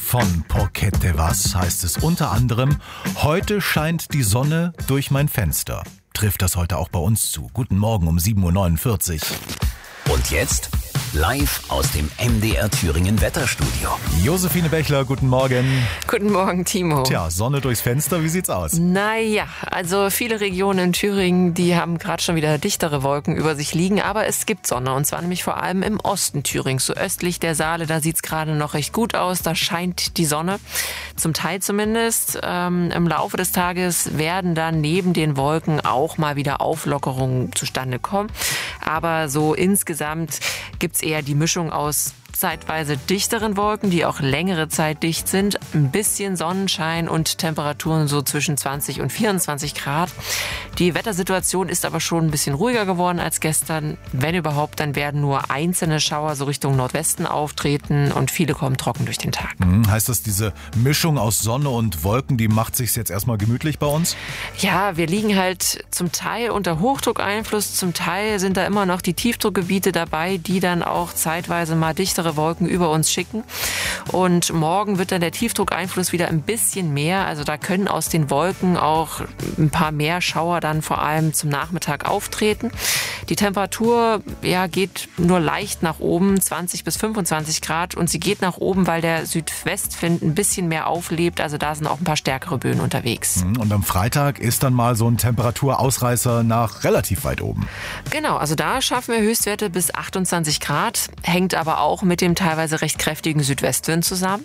Von Porquete was heißt es unter anderem, heute scheint die Sonne durch mein Fenster. Trifft das heute auch bei uns zu. Guten Morgen um 7.49 Uhr. Und jetzt live aus dem MDR Thüringen Wetterstudio. Josephine Bechler, guten Morgen. Guten Morgen, Timo. Tja, Sonne durchs Fenster, wie sieht's aus? Naja, also viele Regionen in Thüringen, die haben gerade schon wieder dichtere Wolken über sich liegen, aber es gibt Sonne und zwar nämlich vor allem im Osten Thürings, so östlich der Saale, da sieht's gerade noch recht gut aus, da scheint die Sonne, zum Teil zumindest. Im Laufe des Tages werden dann neben den Wolken auch mal wieder Auflockerungen zustande kommen, aber so insgesamt gibt's eher die Mischung aus zeitweise dichteren Wolken, die auch längere Zeit dicht sind, ein bisschen Sonnenschein und Temperaturen so zwischen 20 und 24 Grad. Die Wettersituation ist aber schon ein bisschen ruhiger geworden als gestern. Wenn überhaupt, dann werden nur einzelne Schauer so Richtung Nordwesten auftreten und viele kommen trocken durch den Tag. Heißt das, diese Mischung aus Sonne und Wolken, die macht sich's jetzt erstmal gemütlich bei uns? Ja, wir liegen halt zum Teil unter Hochdruckeinfluss, zum Teil sind da immer noch die Tiefdruckgebiete dabei, die dann auch zeitweise mal dichtere Wolken über uns schicken. Und morgen wird dann der Tiefdruckeinfluss wieder ein bisschen mehr. Also da können aus den Wolken auch ein paar mehr Schauer dann vor allem zum Nachmittag auftreten. Die Temperatur geht nur leicht nach oben, 20 bis 25 Grad. Und sie geht nach oben, weil der Südwestwind ein bisschen mehr auflebt. Also da sind auch ein paar stärkere Böen unterwegs. Und am Freitag ist dann mal so ein Temperaturausreißer nach relativ weit oben. Genau, also da schaffen wir Höchstwerte bis 28 Grad. Hängt aber auch mit dem teilweise recht kräftigen Südwestwind zusammen.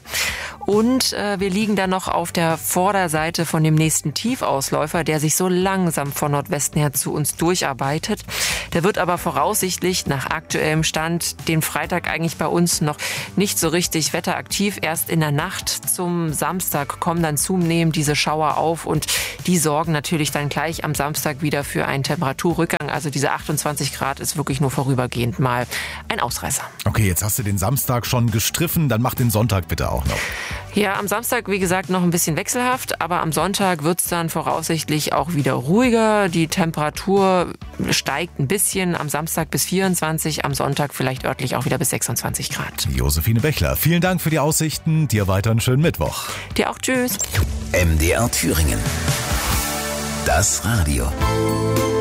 Und wir liegen dann noch auf der Vorderseite von dem nächsten Tiefausläufer, der sich so langsam von Nordwesten her zu uns durcharbeitet. Der wird aber voraussichtlich nach aktuellem Stand den Freitag eigentlich bei uns noch nicht so richtig wetteraktiv. Erst in der Nacht zum Samstag kommen dann zunehmend diese Schauer auf und die sorgen natürlich dann gleich am Samstag wieder für einen Temperaturrückgang. Also diese 28 Grad ist wirklich nur vorübergehend mal ein Ausreißer. Okay, jetzt hast du den Samstag schon gestriffen, dann mach den Sonntag bitte auch noch. Ja, am Samstag, wie gesagt, noch ein bisschen wechselhaft, aber am Sonntag wird's dann voraussichtlich auch wieder ruhiger. Die Temperatur steigt ein bisschen, am Samstag bis 24, am Sonntag vielleicht örtlich auch wieder bis 26 Grad. Josephine Bechler, vielen Dank für die Aussichten, dir weiter einen schönen Mittwoch. Dir auch, tschüss. MDR Thüringen. Das Radio.